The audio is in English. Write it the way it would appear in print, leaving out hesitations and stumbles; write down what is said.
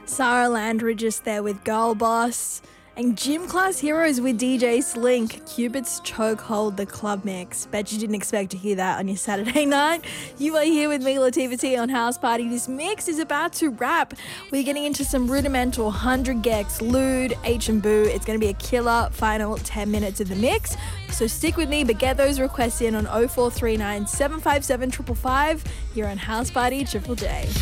Sarah Landry just there with Girl Boss. And Gym Class Heroes with DJ Slink, Cupid's Chokehold, the club mix. Bet you didn't expect to hear that on your Saturday night. You are here with me, Latifah T, on House Party. This mix is about to wrap. We're getting into some rudimental 100 gecs, lewd, H and Boo. It's going to be a killer final 10 minutes of the mix. So stick with me, but get those requests in on 0439 757 555 here on House Party Triple J.